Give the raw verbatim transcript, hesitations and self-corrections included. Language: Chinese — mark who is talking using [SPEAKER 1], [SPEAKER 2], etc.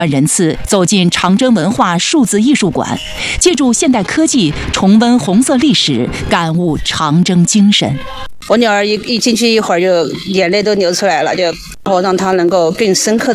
[SPEAKER 1] 人次走进长征文化数字艺术馆，借助现代科技重温红色历史，感悟长征精神。
[SPEAKER 2] 我女儿一一进去一会儿就眼泪都流出来了，就然后让她能够更深刻